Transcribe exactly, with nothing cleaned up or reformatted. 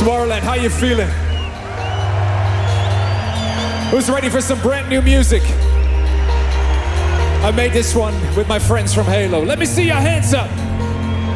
Tomorrowland, how you feeling? Who's ready for some brand new music? I made this one with my friends from Halo. Let me see your hands up.